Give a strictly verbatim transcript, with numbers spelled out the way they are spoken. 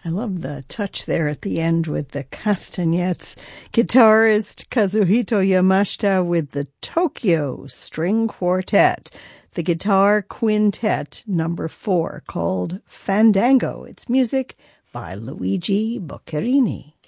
I love the touch there at the end with the castanets. Guitarist Kazuhito Yamashita with the Tokyo String Quartet. The Guitar Quintet number four called Fandango. It's music by Luigi Boccherini.